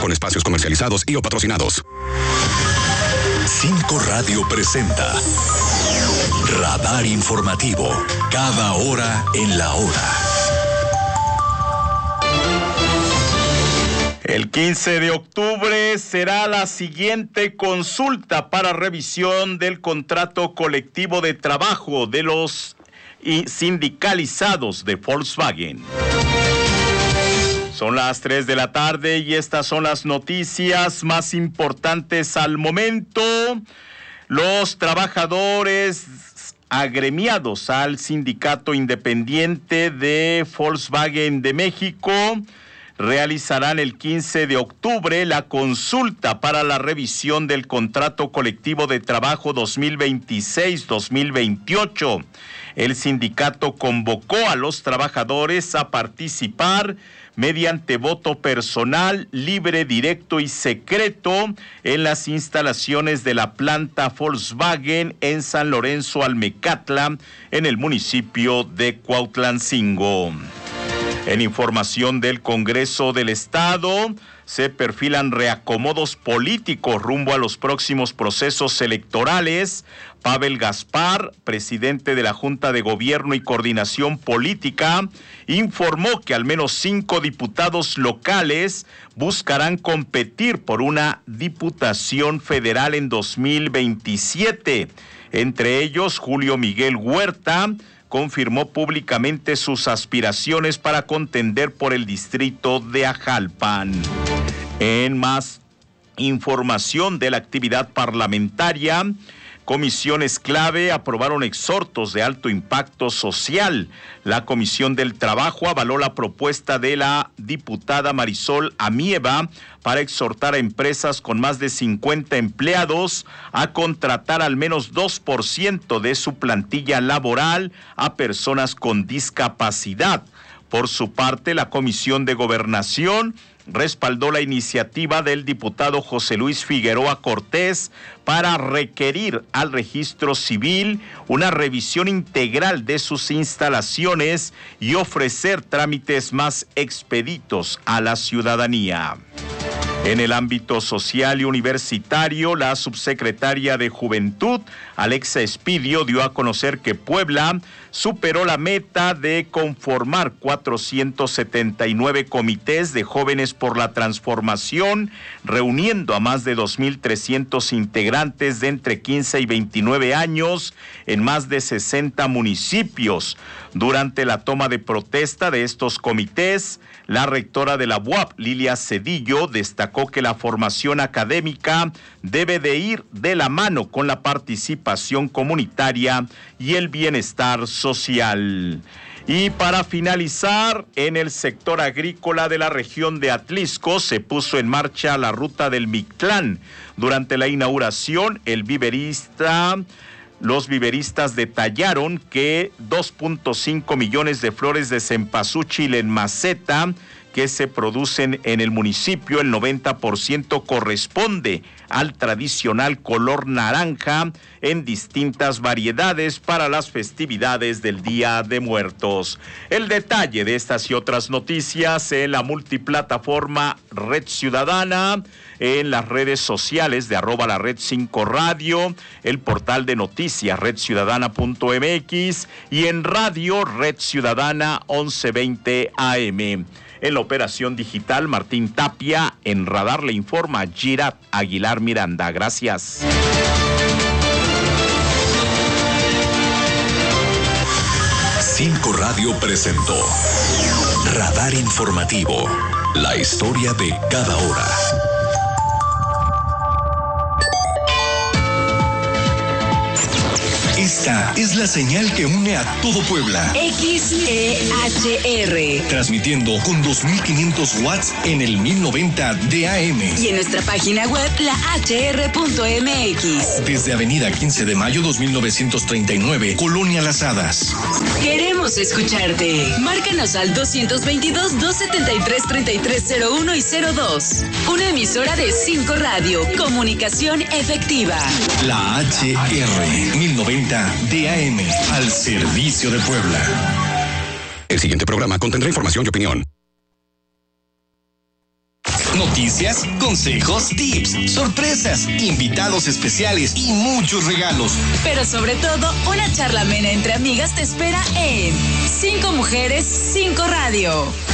con espacios comercializados y o patrocinados. 5 Radio presenta Radar Informativo, cada hora en la hora. El 15 de octubre será la siguiente consulta para revisión del contrato colectivo de trabajo de los sindicalizados de Volkswagen. Son las 3 de la tarde y estas son las noticias más importantes al momento. Los trabajadores agremiados al Sindicato Independiente de Volkswagen de México realizarán el 15 de octubre la consulta para la revisión del contrato colectivo de trabajo 2026-2028. El sindicato convocó a los trabajadores a participar mediante voto personal, libre, directo y secreto en las instalaciones de la planta Volkswagen en San Lorenzo Almecatla, en el municipio de Cuautlancingo. En información del Congreso del Estado, se perfilan reacomodos políticos rumbo a los próximos procesos electorales. Pavel Gaspar, presidente de la Junta de Gobierno y Coordinación Política, informó que al menos 5 diputados locales buscarán competir por una diputación federal en 2027. Entre ellos, Julio Miguel Huerta confirmó públicamente sus aspiraciones para contender por el distrito de Ajalpan. En más información de la actividad parlamentaria, comisiones clave aprobaron exhortos de alto impacto social. La Comisión del Trabajo avaló la propuesta de la diputada Marisol Amieva para exhortar a empresas con más de 50 empleados a contratar al menos 2% de su plantilla laboral a personas con discapacidad. Por su parte, la Comisión de Gobernación respaldó la iniciativa del diputado José Luis Figueroa Cortés para requerir al Registro Civil una revisión integral de sus instalaciones y ofrecer trámites más expeditos a la ciudadanía. En el ámbito social y universitario, la subsecretaria de Juventud, Alexa Espidio, dio a conocer que Puebla superó la meta de conformar 479 comités de jóvenes por la transformación, reuniendo a más de 2,300 integrantes de entre 15 y 29 años en más de 60 municipios. Durante la toma de protesta de estos comités, la rectora de la UAP, Lilia Cedillo, destacó que la formación académica debe de ir de la mano con la participación comunitaria y el bienestar social. Y para finalizar, en el sector agrícola de la región de Atlisco se puso en marcha la ruta del Mictlán. Durante la inauguración, los viveristas detallaron que 2.5 millones de flores de cempasúchil en maceta que se producen en el municipio, el 90% corresponde al tradicional color naranja en distintas variedades para las festividades del Día de Muertos. El detalle de estas y otras noticias en la multiplataforma Red Ciudadana, en las redes sociales de @la Red 5 Radio, el portal de noticias redciudadana.mx y en radio Red Ciudadana 1120 AM. En la operación digital, Martín Tapia. En Radar le informa Girat Aguilar Miranda. Gracias. 5 Radio presentó Radar Informativo, la historia de cada hora. Esta es la señal que une a todo Puebla. XEHR. Transmitiendo con 2,500 watts en el 1090 de AM. Y en nuestra página web, lahr.mx. Desde Avenida 15 de Mayo 2939, Colonia Las Hadas. Queremos escucharte. Márcanos al 222-273-3301 y 02. Una emisora de 5 Radio. Comunicación efectiva. La HR 1090 DAM, al servicio de Puebla. El siguiente programa contendrá información y opinión. Noticias, consejos, tips, sorpresas, invitados especiales y muchos regalos. Pero sobre todo, una charla amena entre amigas te espera en 5 Mujeres, 5 Radio.